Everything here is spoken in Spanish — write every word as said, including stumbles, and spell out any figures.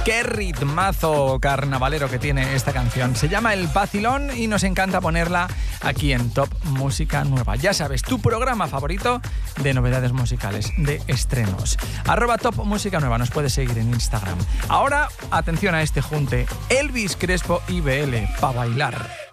Qué ritmazo carnavalero que tiene esta canción. Se llama El Vacilón y nos encanta ponerla aquí en Top Música Nueva. Ya sabes, tu programa favorito de novedades musicales, de estrenos. Arroba Top Música Nueva, nos puedes seguir en Instagram. Ahora, atención a este junte. Elvis Crespo y B L, pa' bailar.